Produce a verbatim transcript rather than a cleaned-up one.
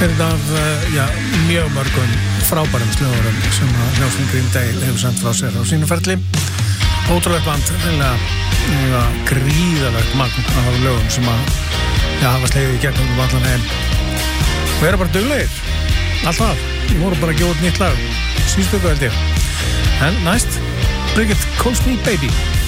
einn af já, mjög mörgum frábærum slögurum sem að hljómsveitin Green Day hefur sendt frá sér á sínu ferli. Ótrúlegt band, þeirlega gríðalegt magn af lögum sem að já, hafa slegið í gegnum um allan heim. Og eru bara duglegir, alltaf. Ég voru bara að gefa út nýtt lag, síðstöku held ég. En næst, Bridget Calls Me Baby.